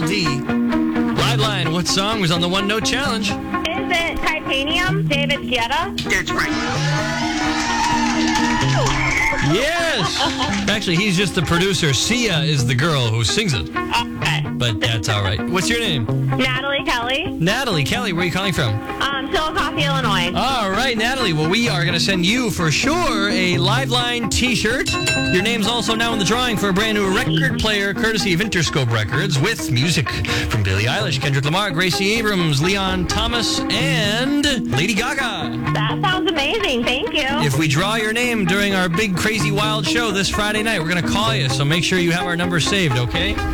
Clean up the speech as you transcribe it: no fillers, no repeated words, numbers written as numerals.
D. Liveline, what song was on the One Note Challenge? Is it Titanium, David Guetta? That's right. Yes! Actually, he's just the producer. Sia is the girl who sings it. Okay. But that's all right. What's your name? Natalie Kelly, Natalie. Kelly, where are you calling from? Chillicothe, Illinois. All right, Natalie. Well, we are going to send you for sure a Liveline t-shirt. Your name's also now in the drawing for a brand new record player courtesy of Interscope Records with music from Billie Eilish, Kendrick Lamar, Gracie Abrams, Leon Thomas, and Lady Gaga. That sounds amazing. Thank you. If we draw your name during our big, crazy, wild show this Friday night, we're going to call you, so make sure you have our number saved, okay?